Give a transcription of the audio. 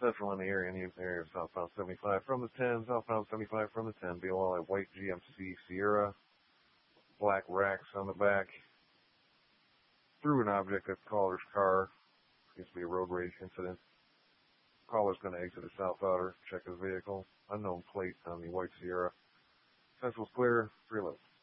Central in the area, in the area of southbound 75 from the 10, southbound 75 from the 10. BOL at white GMC Sierra, black racks on the back. Threw an object at the caller's car. Seems to be a road rage incident. Caller's going to exit the south outer, check his vehicle. Unknown plate on the white Sierra. Central's clear, 311.